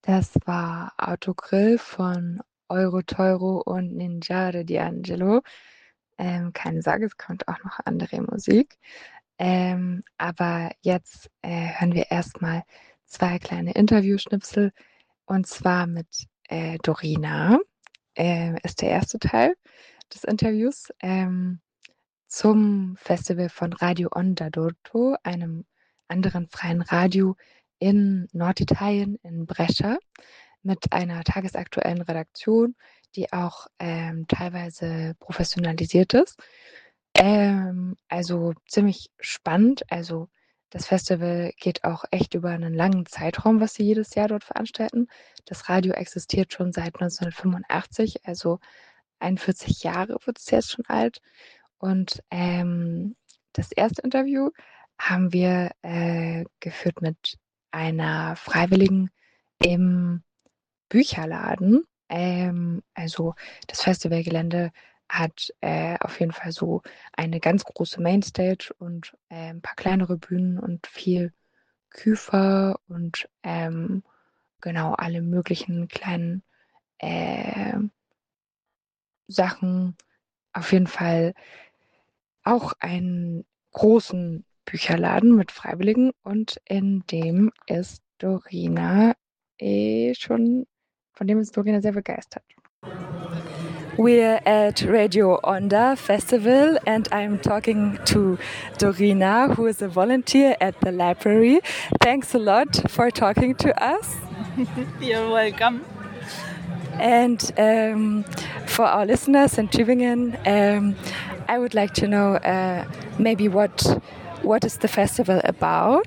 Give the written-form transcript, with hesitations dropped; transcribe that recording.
Das war Autogrill von Euro Teuro und Ninjare D'Angelo. Keine Sorge, es kommt auch noch andere Musik. Aber jetzt hören wir erstmal zwei kleine Interviewschnipsel und zwar mit Dorina. Ist der erste Teil des Interviews zum Festival von Radio Onda d'Urto, einem anderen freien Radio in Norditalien, in Brescia, mit einer tagesaktuellen Redaktion, die auch teilweise professionalisiert ist. Also ziemlich spannend. Also das Festival geht auch echt über einen langen Zeitraum, was sie jedes Jahr dort veranstalten. Das Radio existiert schon seit 1985, also 41 Jahre wird es jetzt schon alt. Und das erste Interview haben wir geführt mit einer Freiwilligen im Bücherladen. Also das Festivalgelände hat auf jeden Fall so eine ganz große Mainstage und ein paar kleinere Bühnen und viel Küfer und genau alle möglichen kleinen äh, Sachen. Auf jeden Fall auch einen großen Bücherladen mit Freiwilligen und in dem ist Dorina schon, von dem ist Dorina sehr begeistert. We're at Radio Onda Festival and I'm talking to Dorina, who is a volunteer at the library. Thanks a lot for talking to us. You're welcome. And for our listeners in Tübingen, I would like to know maybe what is the festival about?